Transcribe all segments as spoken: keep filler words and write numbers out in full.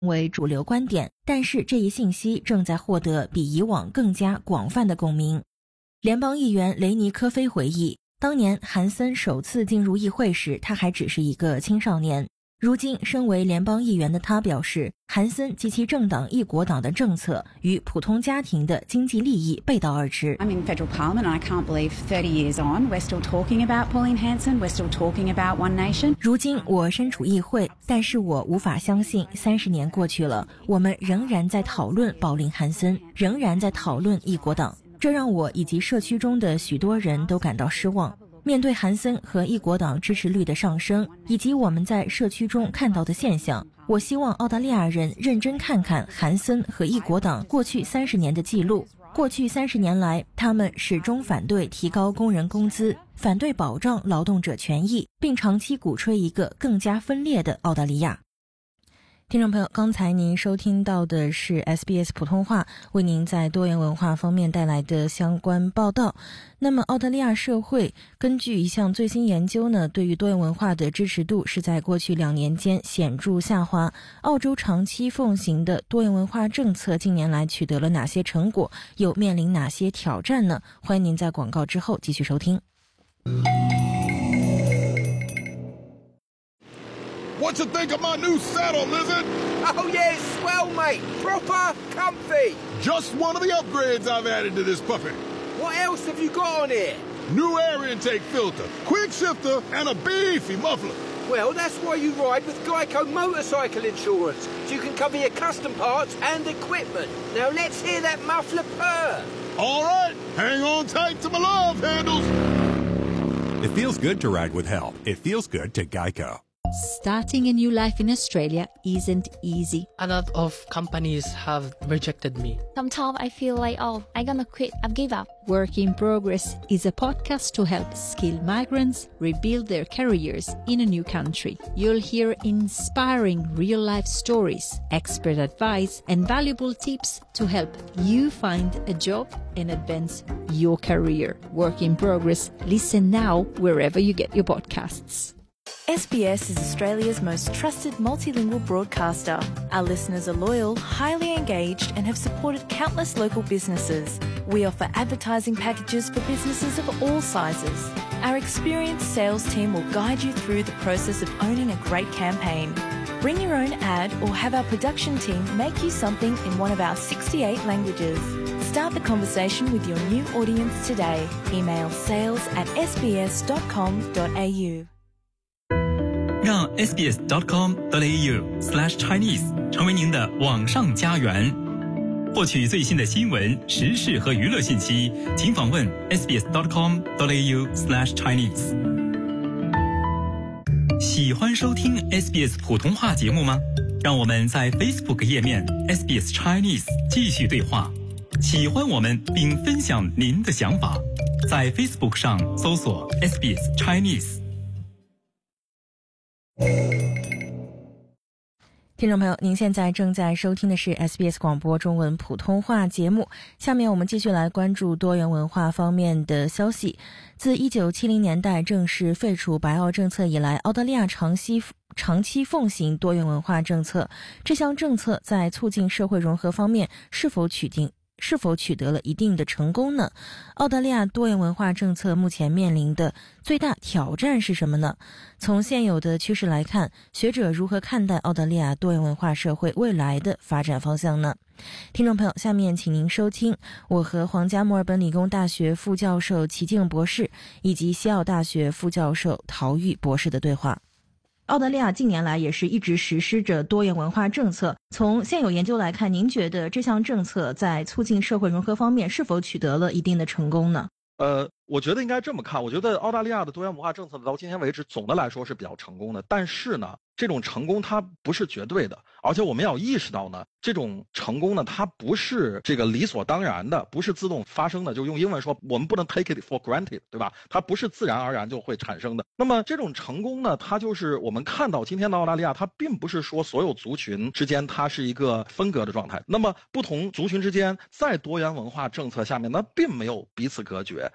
为主流观点，但是这一信息正在获得比以往更加广泛的共鸣。联邦议员雷尼科菲回忆，当年韩森首次进入议会时，他还只是一个青少年。如今身为联邦议员的他表示，韩森及其政党一国党的政策与普通家庭的经济利益背道而驰。 I'm in federal parliament and I can't believe thirty years on we're still talking about Pauline Hanson, we're still talking about One Nation. 如今我身处议会，但是我无法相信三十年过去了，我们仍然在讨论鲍林·韩森，仍然在讨论一国党，这让我以及社区中的许多人都感到失望。面对韩森和一国党支持率的上升，以及我们在社区中看到的现象，我希望澳大利亚人认真看看韩森和一国党过去三十年的记录。过去三十年来，他们始终反对提高工人工资，反对保障劳动者权益，并长期鼓吹一个更加分裂的澳大利亚。听众朋友，刚才您收听到的是 S B S 普通话为您在多元文化方面带来的相关报道。那么澳大利亚社会根据一项最新研究呢，对于多元文化的支持度是在过去两年间显著下滑。澳洲长期奉行的多元文化政策近年来取得了哪些成果，又面临哪些挑战呢？欢迎您在广告之后继续收听。 What you think of my new saddle, Lizard? Oh, yeah, it's swell, mate. Proper comfy. Just one of the upgrades I've added to this puppy. What else have you got on here? New air intake filter, quick shifter, and a beefy muffler. Well, that's why you ride with Geico Motorcycle Insurance, so you can cover your custom parts and equipment. Now let's hear that muffler purr. All right, hang on tight to my love handles. It feels good to ride with help. It feels good to Geico. Starting a new life in Australia isn't easy. A lot of companies have rejected me. Sometimes I feel like, oh, I'm gonna quit, I've give up. Work in Progress is a podcast to help skilled migrants rebuild their careers in a new country. You'll hear inspiring real-life stories, expert advice, and valuable tips to help you find a job and advance your career. Work in Progress. Listen now wherever you get your podcasts. S B S is Australia's most trusted multilingual broadcaster. Our listeners are loyal, highly engaged, and have supported countless local businesses. We offer advertising packages for businesses of all sizes. Our experienced sales team will guide you through the process of owning a great campaign. Bring your own ad or have our production team make you something in one of our sixty-eight languages. Start the conversation with your new audience today. Email sales at s b s dot com dot a u. 让 s b s dot com dot a u slash chinese 成为您的网上家园。获取最新的新闻、时事和娱乐信息，请访问 s b s dot com dot a u slash chinese。喜欢收听 S B S 普通话节目吗？让我们在 Facebook 页面 S B S Chinese 继续对话。喜欢我们并分享您的想法，在 Facebook 上搜索 S B S Chinese。 听众朋友，您现在正在收听的是 S B S 广播中文普通话节目。下面我们继续来关注多元文化方面的消息。自一九七零年代正式废除白澳政策以来，澳大利亚长期长期奉行多元文化政策。这项政策在促进社会融合方面是否取定是否取得了一定的成功呢？澳大利亚多元文化政策目前面临的最大挑战是什么呢？从现有的趋势来看，学者如何看待澳大利亚多元文化社会未来的发展方向呢？听众朋友，下面请您收听我和皇家墨尔本理工大学副教授齐静博士以及西澳大学副教授陶玉博士的对话。澳大利亚近年来也是一直实施着多元文化政策。从现有研究来看，您觉得这项政策在促进社会融合方面是否取得了一定的成功呢？ 呃，我觉得应该这么看。我觉得澳大利亚的多元文化政策到今天为止，总的来说是比较成功的。但是呢，这种成功它不是绝对的，而且我们要意识到呢，这种成功呢，它不是这个理所当然的，不是自动发生的。就用英文说，我们不能 take it for granted， 对吧？它不是自然而然就会产生的。那么这种成功呢，它就是我们看到今天的澳大利亚，它并不是说所有族群之间它是一个分隔的状态。那么不同族群之间在多元文化政策下面呢，并没有彼此隔绝。事实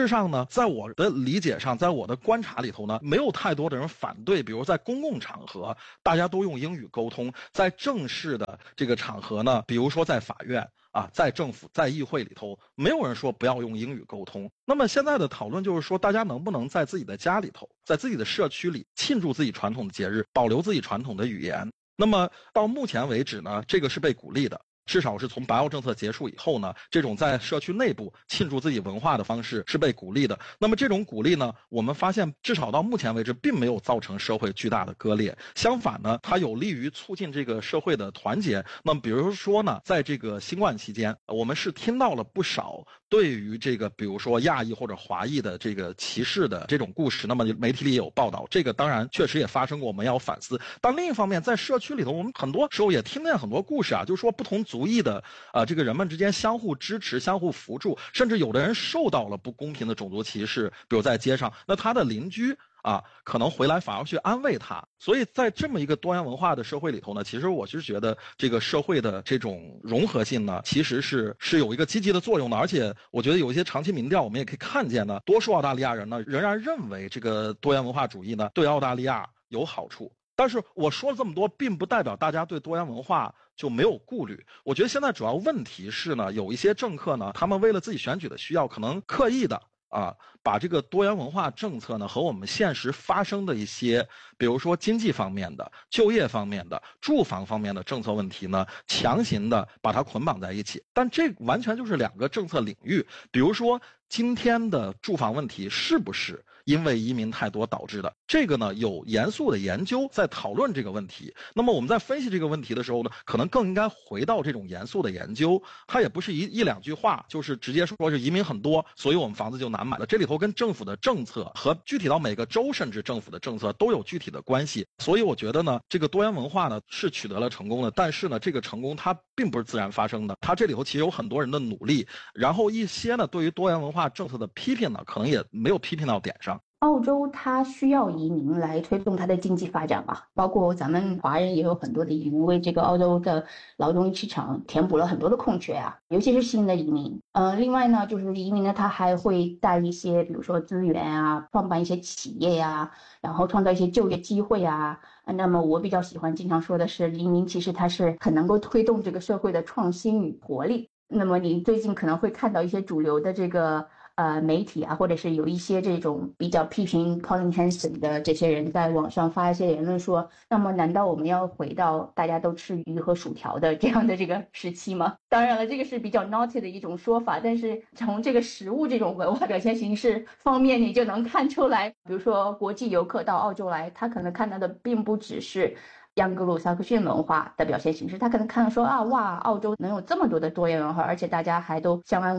实上呢，在我的理解上，在我的观察里头呢，没有太多的人反对，比如在公共场合大家都用英语沟通，在正式的这个场合呢，比如说在法院啊，在政府在议会里头，没有人说不要用英语沟通。那么现在的讨论就是说，大家能不能在自己的家里头，在自己的社区里庆祝自己传统的节日，保留自己传统的语言。那么到目前为止呢，这个是被鼓励的，至少是从白澳政策结束以后呢，这种在社区内部庆祝自己文化的方式是被鼓励的。那么这种鼓励呢，我们发现至少到目前为止并没有造成社会巨大的割裂，相反呢，它有利于促进这个社会的团结。那么比如说呢，在这个新冠期间，我们是听到了不少对于这个比如说亚裔或者华裔的这个歧视的这种故事，那么媒体里也有报道，这个当然确实也发生过，我们要反思。但另一方面，在社区里头，我们很多时候也听见很多故事啊，就是说不同族裔的呃这个人们之间相互支持、相互扶助，甚至有的人受到了不公平的种族歧视，比如在街上，那他的邻居啊，可能回来反而去安慰他。所以在这么一个多元文化的社会里头呢，其实我是觉得这个社会的这种融合性呢，其实是是有一个积极的作用的。而且我觉得有一些长期民调，我们也可以看见呢，多数澳大利亚人呢仍然认为这个多元文化主义呢对澳大利亚有好处。但是我说了这么多，并不代表大家对多元文化就没有顾虑。我觉得现在主要问题是呢，有一些政客呢，他们为了自己选举的需要，可能刻意的啊，把这个多元文化政策呢和我们现实发生的一些，比如说经济方面的、就业方面的、住房方面的政策问题呢，强行的把它捆绑在一起。但这完全就是两个政策领域。比如说今天的住房问题是不是因为移民太多导致的？这个呢，有严肃的研究在讨论这个问题。那么我们在分析这个问题的时候呢，可能更应该回到这种严肃的研究。它也不是一一两句话，就是直接说是移民很多，所以我们房子就难买了。这里头跟政府的政策和具体到每个州，甚至政府的政策都有具体的关系。所以我觉得呢，这个多元文化呢是取得了成功的，但是呢，这个成功它并不是自然发生的，它这里头其实有很多人的努力。然后一些呢，对于多元文化政策的批评呢，可能也没有批评到点上。 澳洲它需要移民来推动它的经济发展嘛，包括咱们华人也有很多的移民，为这个澳洲的劳动力市场填补了很多的空缺啊，尤其是新的移民。呃，另外呢，就是移民呢，它还会带一些，比如说资源啊，创办一些企业呀、啊，然后创造一些就业机会啊。那么我比较喜欢经常说的是，移民其实它是很能够推动这个社会的创新与活力。那么你最近可能会看到一些主流的这个呃媒体啊，或者是有一些这种比较批评 Pauline Hanson 的这些人在网上发一些言论说，那么难道我们要回到大家都吃鱼和薯条的这样的这个时期吗？当然了，这个是比较 naughty 的一种说法，但是从这个食物这种文化表现形式方面，你就能看出来，比如说国际游客到澳洲来，他可能看到的并不只是盎格鲁撒克逊文化的表现形式，他可能看到说啊，哇，澳洲能有这么多的多元文化，而且大家还都相安